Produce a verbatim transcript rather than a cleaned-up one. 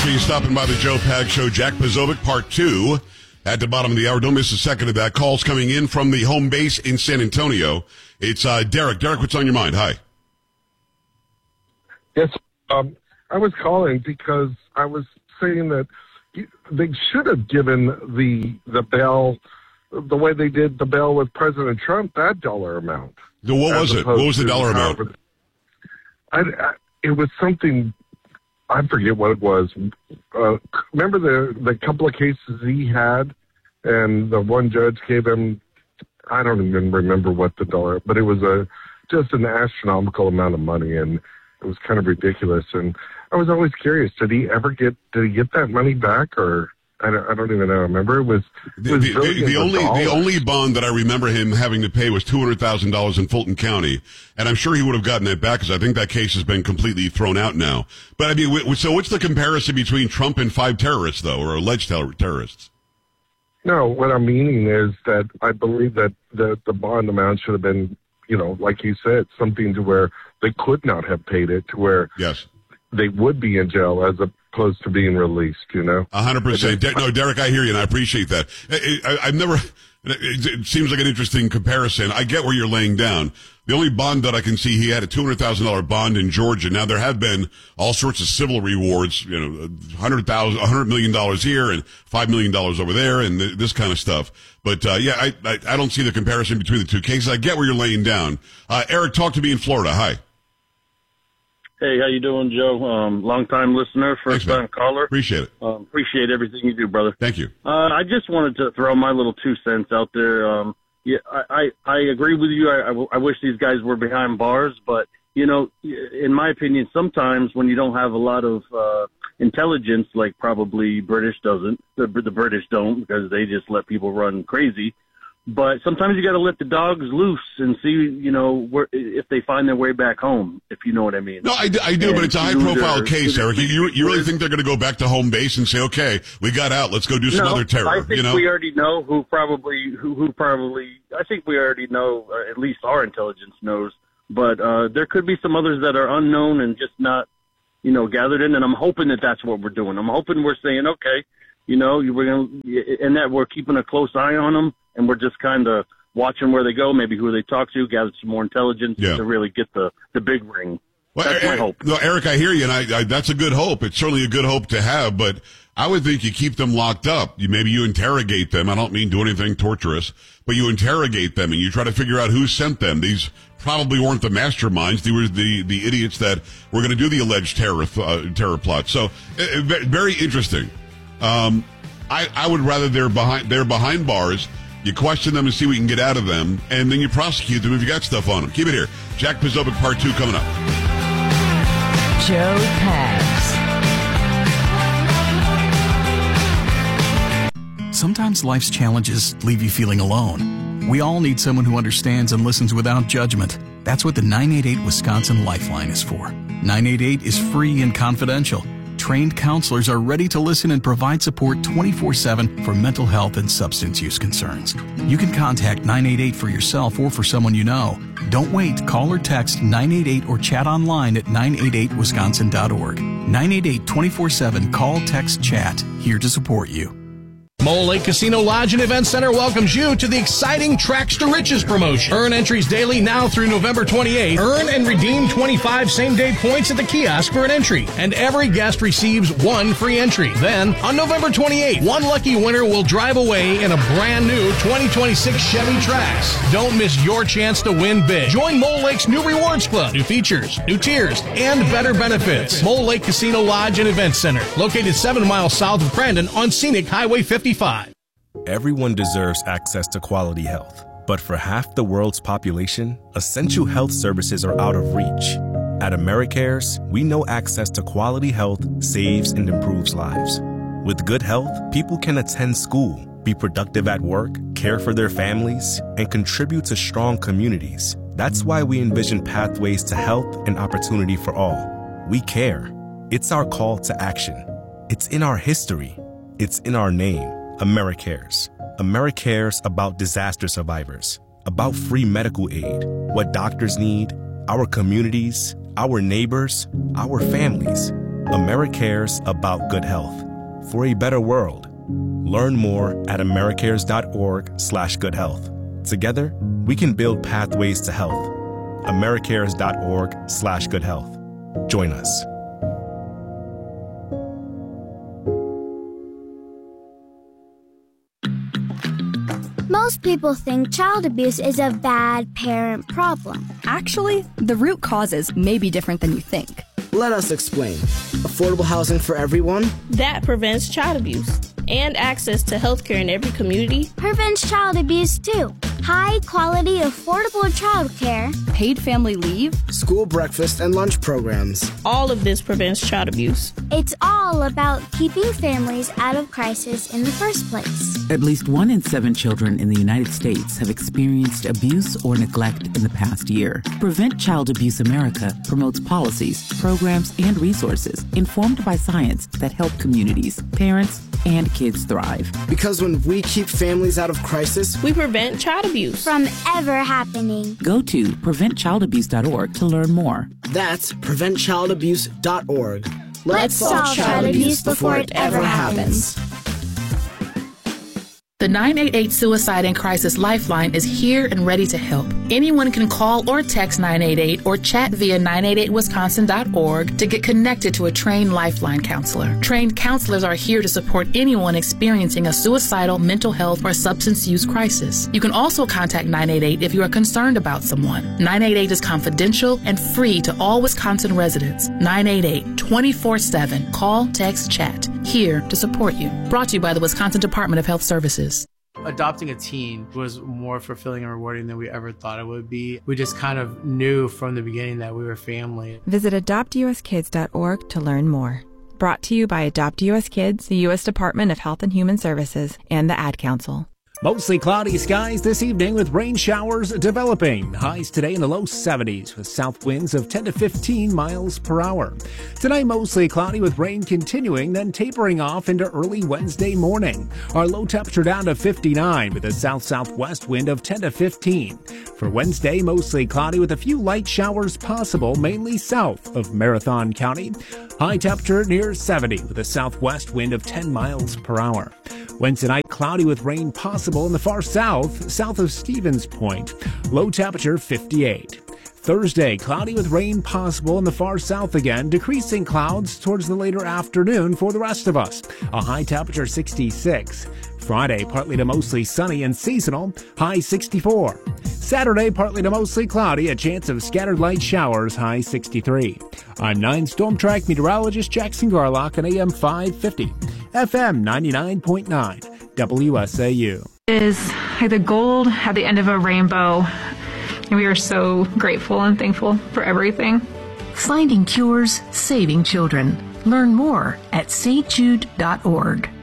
appreciate you stopping by the Joe Pag Show. Jack Posobiec, part two, at the bottom of the hour. Don't miss a second of that. Calls coming in from the home base in San Antonio. It's uh, Derek. Derek, what's on your mind? Hi. Yes, um, I was calling because I was saying that you, they should have given the the bail the way they did the bail with President Trump, that dollar amount. So what was it? What was the dollar amount? I, I, it was something, I forget what it was. Uh, remember the, the couple of cases he had, and the one judge gave him, I don't even remember what the dollar, but it was a just an astronomical amount of money, and it was kind of ridiculous. And I was always curious, did he ever get, did he get that money back, or I don't, I don't even know. Remember, it was, it was the, the, the only the only bond that I remember him having to pay was two hundred thousand dollars in Fulton County, and I'm sure he would have gotten that back because I think that case has been completely thrown out now. But I mean, w- so what's the comparison between Trump and five terrorists, though, or alleged ter- terrorists? No, what I'm meaning is that I believe that the the bond amount should have been, you know, like you said, something to where they could not have paid it, to where yes, they would be in jail as opposed to being released, you know? A hundred percent. No, Derek, I hear you, and I appreciate that. I, I, I've never, it, it seems like an interesting comparison. I get where you're laying down. The only bond that I can see, he had a two hundred thousand dollars bond in Georgia. Now, there have been all sorts of civil rewards, you know, one hundred thousand dollars, one hundred million dollars here and five million dollars over there and th- this kind of stuff. But, uh, yeah, I, I, I don't see the comparison between the two cases. I get where you're laying down. Uh, Eric, talk to me in Florida. Hi. Hey, how you doing, Joe? Um, long-time listener, first-time caller. Appreciate it. Um, appreciate everything you do, brother. Thank you. Uh, I just wanted to throw my little two cents out there. Um, yeah, I, I, I agree with you. I, I, I wish these guys were behind bars, but, you know, in my opinion, sometimes when you don't have a lot of uh, intelligence, like probably British doesn't, the, the British don't, because they just let people run crazy. But sometimes you got to let the dogs loose and see, you know, where, if they find their way back home, if you know what I mean. No, I, I do, and but it's a high-profile case, Eric. You, you really think they're going to go back to home base and say, okay, we got out, let's go do some no, other terror, I think you know? we already know who probably, who, who probably, I think we already know, or at least our intelligence knows, but uh, there could be some others that are unknown and just not, you know, gathered in, and I'm hoping that that's what we're doing. I'm hoping we're saying, okay, you know, we're going to, and that we're keeping a close eye on them, and we're just kind of watching where they go, maybe who they talk to, gather some more intelligence yeah. to really get the, the big ring. Well, that's Eric, my hope. No, Eric, I hear you, and I, I, that's a good hope. It's certainly a good hope to have, but I would think you keep them locked up. You, maybe you interrogate them. I don't mean do anything torturous, but you interrogate them and you try to figure out who sent them. These probably weren't the masterminds. They were the, the idiots that were going to do the alleged terror uh, terror plot. So uh, very interesting. Um, I, I would rather they're behind they're behind bars. You question them and see what you can get out of them, and then you prosecute them if you got stuff on them. Keep it here. Jack Posobiec, part two, coming up. Joe Pags. Sometimes life's challenges leave you feeling alone. We all need someone who understands and listens without judgment. That's what the nine eight eight Wisconsin Lifeline is for. nine eight eight is free and confidential. Trained counselors are ready to listen and provide support twenty-four seven for mental health and substance use concerns. You can contact nine eight eight for yourself or for someone you know. Don't wait. Call or text nine eight eight or chat online at nine eight eight wisconsin dot org. nine eight eight twenty-four seven. Call, text, chat. Here to support you. Mole Lake Casino Lodge and Event Center welcomes you to the exciting Tracks to Riches promotion. Earn entries daily now through November twenty-eighth. Earn and redeem twenty-five same-day points at the kiosk for an entry, and every guest receives one free entry. Then, on November twenty-eighth, one lucky winner will drive away in a brand new twenty twenty-six Chevy Trax. Don't miss your chance to win big. Join Mole Lake's new Rewards Club, new features, new tiers, and better benefits. Mole Lake Casino Lodge and Event Center, located seven miles south of Crandon on Scenic Highway fifty-five. Everyone deserves access to quality health, but for half the world's population, essential health services are out of reach. At AmeriCares, we know access to quality health saves and improves lives. With good health, people can attend school, be productive at work, care for their families, and contribute to strong communities. That's why we envision pathways to health and opportunity for all. We care. It's our call to action. It's in our history. It's in our name. AmeriCares. AmeriCares about disaster survivors, about free medical aid, what doctors need, our communities, our neighbors, our families. AmeriCares About Good Health. For a better world. Learn more at americares.org slash good health. Together, we can build pathways to health. americares.org slash good health. Join us. Most people think child abuse is a bad parent problem. Actually, the root causes may be different than you think. Let us explain. Affordable housing for everyone? That prevents child abuse. And access to health care in every community prevents child abuse too. High quality, affordable child care, paid family leave, school breakfast and lunch programs. All of this prevents child abuse. It's all about keeping families out of crisis in the first place. At least one in seven children in the United States have experienced abuse or neglect in the past year. Prevent Child Abuse America promotes policies, programs, and resources informed by science that help communities, parents, and kids thrive. Because when we keep families out of crisis, we prevent child abuse from ever happening. Go to prevent child abuse dot org to learn more. That's prevent child abuse dot org. Let's, Let's solve child abuse before it ever happens. The nine eight eight Suicide and Crisis Lifeline is here and ready to help. Anyone can call or text nine eight eight or chat via nine eight eight wisconsin dot org to get connected to a trained Lifeline counselor. Trained counselors are here to support anyone experiencing a suicidal, mental health, or substance use crisis. You can also contact nine eight eight if you are concerned about someone. nine eight eight is confidential and free to all Wisconsin residents. nine eight eight, twenty-four seven. Call, text, chat. Here to support you. Brought to you by the Wisconsin Department of Health Services. Adopting a teen was more fulfilling and rewarding than we ever thought it would be. We just kind of knew from the beginning that we were family. Visit adopt u s kids dot org to learn more. Brought to you by Adopt U S Kids, the U S Department of Health and Human Services, and the Ad Council. Mostly cloudy skies this evening with rain showers developing. Highs today in the low seventies with south winds of ten to fifteen miles per hour. Tonight mostly cloudy with rain continuing, then tapering off into early Wednesday morning. Our low temperature down to fifty-nine with a south-southwest wind of ten to fifteen. For Wednesday, mostly cloudy with a few light showers possible, mainly south of Marathon County. High temperature near seventy with a southwest wind of ten miles per hour. Wednesday night, cloudy with rain possible in the far south, south of Stevens Point. Low temperature fifty-eight. Thursday, cloudy with rain possible in the far south again, decreasing clouds towards the later afternoon for the rest of us. A high temperature sixty-six. Friday, partly to mostly sunny and seasonal, high sixty-four. Saturday, partly to mostly cloudy, a chance of scattered light showers, high sixty-three. I'm nine Storm Track meteorologist Jackson Garlock on A M five fifty, F M ninety-nine point nine, W S A U. Is like the gold at the end of a rainbow, and we are so grateful and thankful for everything. Finding cures, saving children. Learn more at s t jude dot org.